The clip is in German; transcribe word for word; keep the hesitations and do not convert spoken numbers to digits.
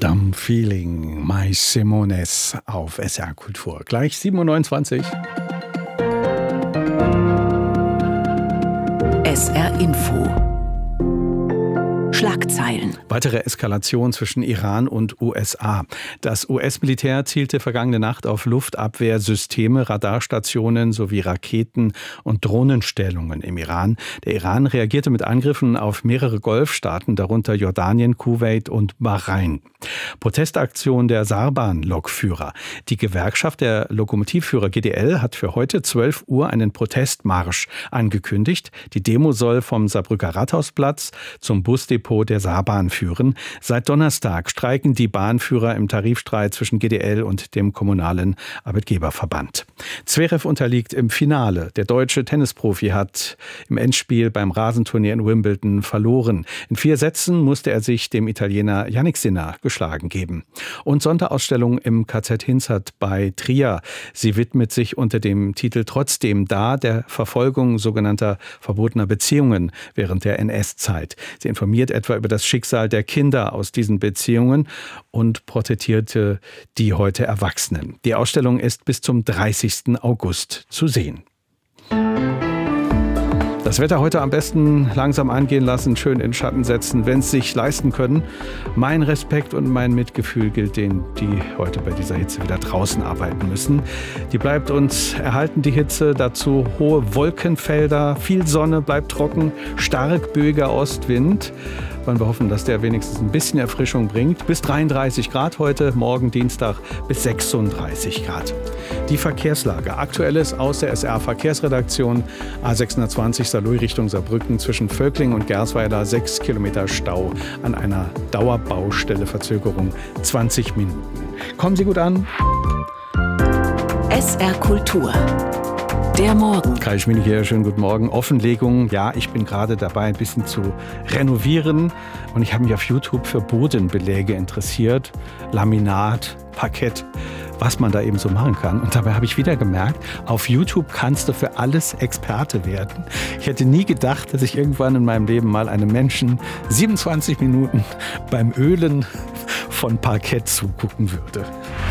Dumb Feeling, My Simones auf S R Kultur. Gleich sieben Uhr neunundzwanzig. S R Info. Schlagzeilen. Weitere Eskalation zwischen Iran und U S A. Das U S-Militär zielte vergangene Nacht auf Luftabwehrsysteme, Radarstationen sowie Raketen- und Drohnenstellungen im Iran. Der Iran reagierte mit Angriffen auf mehrere Golfstaaten, darunter Jordanien, Kuwait und Bahrain. Protestaktion der Sarban-Lokführer. Die Gewerkschaft der Lokomotivführer G D L hat für heute zwölf Uhr einen Protestmarsch angekündigt. Die Demo soll vom Saarbrücker Rathausplatz zum Busdepot der Saarbahn führen. Seit Donnerstag streiken die Bahnführer im Tarifstreit zwischen G D L und dem kommunalen Arbeitgeberverband. Zverev unterliegt im Finale. Der deutsche Tennisprofi hat im Endspiel beim Rasenturnier in Wimbledon verloren. In vier Sätzen musste er sich dem Italiener Jannik Sinner geschlagen geben. Und Sonderausstellung im K Z Hinzert bei Trier. Sie widmet sich unter dem Titel Trotzdem da der Verfolgung sogenannter verbotener Beziehungen während der N S-Zeit. Sie informiert etwa über das Schicksal der Kinder aus diesen Beziehungen und porträtierte die heute Erwachsenen. Die Ausstellung ist bis zum dreißigsten August zu sehen. Das Wetter heute am besten langsam angehen lassen, schön in Schatten setzen, wenn es sich leisten können. Mein Respekt und mein Mitgefühl gilt denen, die heute bei dieser Hitze wieder draußen arbeiten müssen. Die bleibt uns erhalten, die Hitze. Dazu hohe Wolkenfelder, viel Sonne, bleibt trocken, stark böiger Ostwind. Wollen wir hoffen, dass der wenigstens ein bisschen Erfrischung bringt. Bis dreiunddreißig Grad heute, morgen Dienstag bis sechsunddreißig Grad. Die Verkehrslage. Aktuelles aus der S R-Verkehrsredaktion. A sechshundertzwanzig Saarlouis Richtung Saarbrücken zwischen Völkling und Gersweiler sechs Kilometer Stau an einer Dauerbaustelle. Verzögerung zwanzig Minuten. Kommen Sie gut an. S R Kultur. Der Morgen. Kai Schmiede hier, schönen guten Morgen. Offenlegung, ja, ich bin gerade dabei, ein bisschen zu renovieren. Und ich habe mich auf YouTube für Bodenbeläge interessiert. Laminat, Parkett, was man da eben so machen kann. Und dabei habe ich wieder gemerkt, auf YouTube kannst du für alles Experte werden. Ich hätte nie gedacht, dass ich irgendwann in meinem Leben mal einem Menschen siebenundzwanzig Minuten beim Ölen von Parkett zugucken würde.